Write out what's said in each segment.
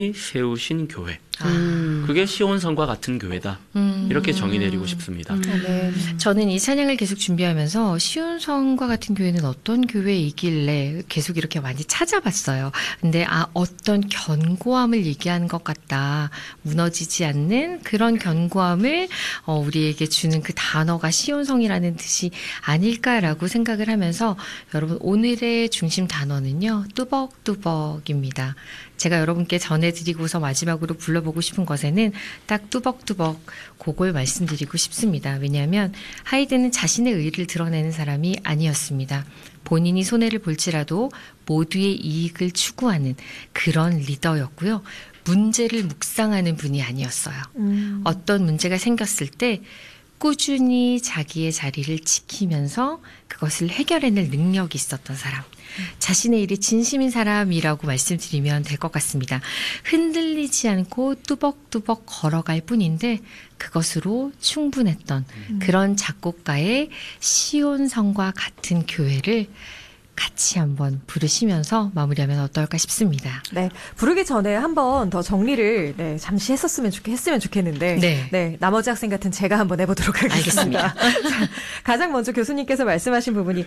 세우신 교회. 그게 시온성과 같은 교회다. 이렇게 정의 내리고 싶습니다. 네. 저는 이 찬양을 계속 준비하면서 시온성과 같은 교회는 어떤 교회이길래 계속 이렇게 많이 찾아봤어요. 근데 어떤 견고함을 얘기하는 것 같다. 무너지지 않는 그런 견고함을 우리에게 주는 그 단어가 시온성이라는 뜻이 아닐까라고 생각을 하면서 여러분 오늘의 중심 단어는요. 뚜벅뚜벅입니다. 제가 여러분께 전해드리고서 마지막으로 불러보고 싶은 것에는 딱 뚜벅뚜벅 그걸 말씀드리고 싶습니다. 왜냐하면 하이든은 자신의 의의를 드러내는 사람이 아니었습니다. 본인이 손해를 볼지라도 모두의 이익을 추구하는 그런 리더였고요. 문제를 묵상하는 분이 아니었어요. 어떤 문제가 생겼을 때 꾸준히 자기의 자리를 지키면서 그것을 해결해낼 능력이 있었던 사람. 자신의 일이 진심인 사람이라고 말씀드리면 될 것 같습니다. 흔들리지 않고 뚜벅뚜벅 걸어갈 뿐인데 그것으로 충분했던 그런 작곡가의 시온성과 같은 교회를 같이 한번 부르시면서 마무리하면 어떨까 싶습니다. 네, 부르기 전에 한번 더 정리를 잠시 했으면 좋겠는데 네, 나머지 학생 같은 제가 한번 해보도록 하겠습니다. 자, 가장 먼저 교수님께서 말씀하신 부분이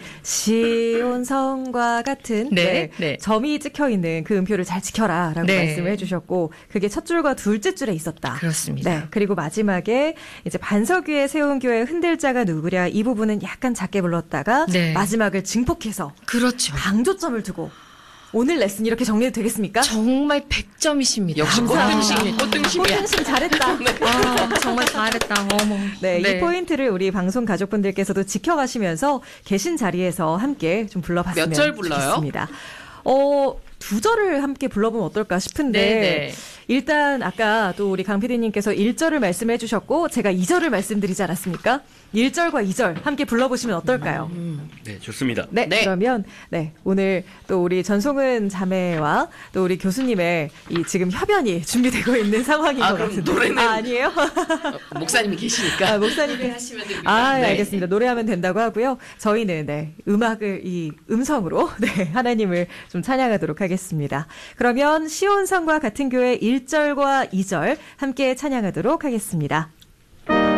시온성과 같은 점이 찍혀있는 그 음표를 잘 지켜라라고 말씀을 해주셨고 그게 첫 줄과 둘째 줄에 있었다. 그렇습니다. 네, 그리고 마지막에 이제 반석 위에 세운 교회 흔들 자가 누구랴 이 부분은 약간 작게 불렀다가 마지막을 증폭해서 그렇죠. 강조점을 두고 오늘 레슨 이렇게 정리해도 되겠습니까? 정말 100점이십니다. 역시 꽃등심이야. 꽃등심 잘했다. 정말 잘했다. 어머. 네, 이 포인트를 우리 방송 가족분들께서도 지켜가시면서 계신 자리에서 함께 좀 불러봤으면 몇 절 불러요? 좋겠습니다. 두 절을 함께 불러보면 어떨까 싶은데 일단 아까 또 우리 강 PD님께서 1절을 말씀해 주셨고 제가 2절을 말씀드리지 않았습니까? 1절과 2절 함께 불러보시면 어떨까요? 네, 좋습니다. 네, 그러면 오늘 또 우리 전송은 자매와 또 우리 교수님의 이 지금 협연이 준비되고 있는 상황인 것 같은데. 노래는 아니에요? 목사님이 계시니까. 목사님이 하시면 됩니다. 네, 알겠습니다. 노래하면 된다고 하고요. 저희는 음악을 이 음성으로 하나님을 좀 찬양하도록 하겠습니다. 그러면 시온성과 같은 교회 1절과 2절 함께 찬양하도록 하겠습니다.